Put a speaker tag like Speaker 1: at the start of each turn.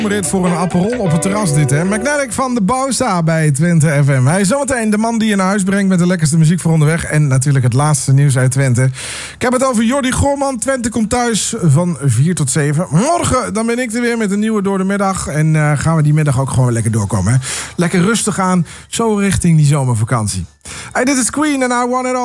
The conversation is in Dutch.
Speaker 1: Rit voor een Aperol op het terras dit, hè. McNallick van de Bouwsa bij Twente FM. Hij is zometeen de man die je naar huis brengt met de lekkerste muziek voor onderweg. En natuurlijk het laatste nieuws uit Twente. Ik heb het over Jordi Goorman. Twente komt thuis van 4 tot 7. Morgen dan ben ik er weer met een nieuwe door de middag. En gaan we die middag ook gewoon lekker doorkomen, hè. Lekker rustig aan, zo richting die zomervakantie. Hey, dit is Queen en I Want It All.